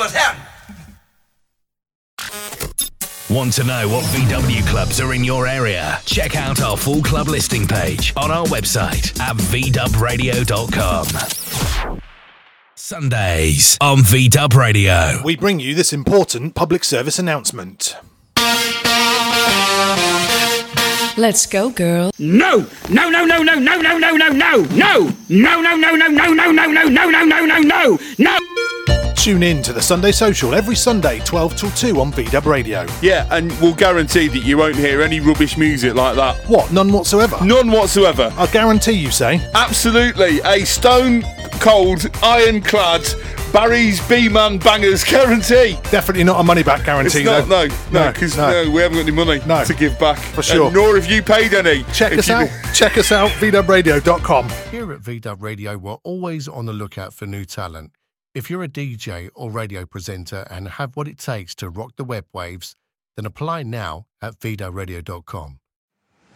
over 10. Want to know what VW clubs are in your area? Check out our full club listing page on our website at vwradio.com. Sundays on VW Radio. We bring you this important public service announcement. Let's go, girl. No! No, no, no, no, no, no, no, no, no! No! No, no, no, no, no, no, no, no, no, no, no, no, no! No! Tune in to the Sunday Social every Sunday, 12 till 2 on VW Radio. Yeah, and we'll guarantee that you won't hear any rubbish music like that. What, none whatsoever? None whatsoever. I guarantee, you say? Absolutely. A stone-cold, ironclad Barry's B-Man Bangers guarantee. Definitely not a money-back guarantee, it's not, though. No, because we haven't got any money to give back. For sure. Nor have you paid any. Check us out, vwradio.com. Here at VW Radio, we're always on the lookout for new talent. If you're a DJ or radio presenter and have what it takes to rock the web waves, then apply now at vwradio.com.